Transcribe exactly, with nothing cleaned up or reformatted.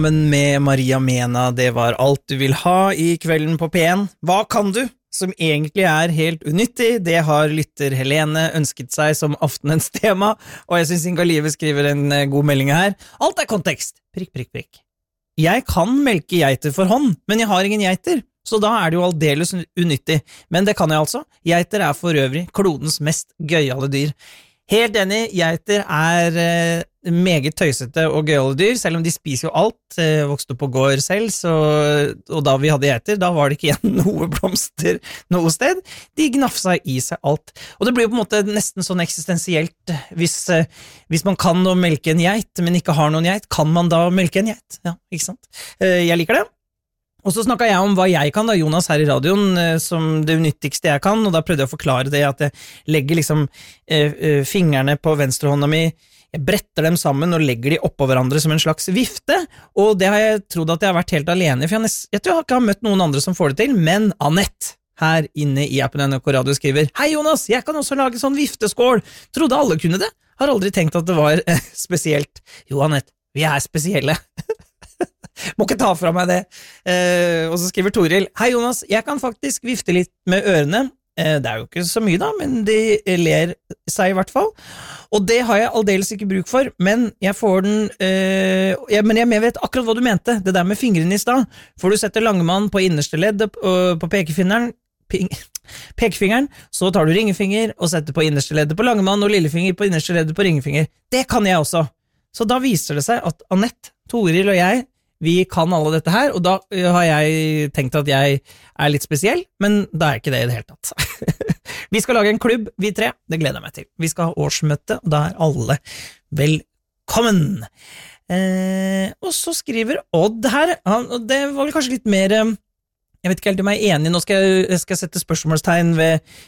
Men med Maria Mena, det var alt du vil ha i kvelden på P en. Hva kan du? Som egentlig er helt unyttig, det har lytter Helene ønsket seg som aftenens tema, og jeg synes Inga Live skriver en god melding her. Alt er kontekst. Prikk, prikk, prikk. Jeg kan melke geiter for hånd, men jeg har ingen geiter, så da er det jo aldeles unyttig. Men det kan jeg altså. Geiter er for øvrig klodens mest gøyale dyr. Helt enig, geiter er eh, meget tøysete og gøyale dyr, selv om de spiser jo alt. Jeg vokste opp på gård selv, så, og da vi hadde geiter, da var det ikke igjen noe blomster noe sted. De gnafsa i seg alt. Og det blir jo på en måte nesten sånn eksistensielt, hvis, eh, hvis man kan å melke en geit, men ikke har noen geit, kan man da melke en geit? Ja, ikke sant? Eh, jeg liker det. Og så snakket jeg om hva jeg kan da, Jonas, her i radioen, eh, som det unyttigste jeg kan, og da prøvde jeg å forklare det at jeg legger liksom eh, eh, fingrene på venstrehånda mi, jeg bretter dem sammen og legger de oppå hverandre som en slags vifte, og det har jeg trodd at jeg har vært helt alene, for jeg, jeg tror jeg ikke har møtt noen andre som får det til, men Annette her inne i appen N R K Radio skriver: Hei Jonas, jeg kan også lage sånn vifteskål, trodde alle kunne det, har aldri tenkt at det var eh, spesielt. Jo Annette, vi er spesielle. Må ikke ta fra meg det. Eh, og så skriver Toril: Hei Jonas, jeg kan faktisk vifte litt med ørene. Eh, det er jo ikke så mye da, men de ler seg i hvert fall. Og det har jeg aldeles ikke bruk for, men jeg får den eh, jeg, Men jeg vet akkurat hva du mente, det der med fingrene i stad. For du setter langemann på innerste ledd uh, på pekefingeren, ping, pekefingeren, så tar du ringefinger og setter på innerste leddet på langemann og lillefinger på innerste leddet på ringefinger. Det kan jeg også. Så da viser det seg at Annette, Toril og jeg, vi kan alle dette her, og da har jeg tenkt at jeg er litt spesiell, men da er ikke det i det hele tatt. Vi skal lage en klubb, vi tre, det gleder jeg meg til. Vi skal ha årsmøte, og da er alle velkommen. Eh, og så skriver Odd her, han, og det var vel kanskje litt mer, jeg vet ikke helt om jeg er enig, nå skal jeg, jeg skal sette spørsmålstegn ved,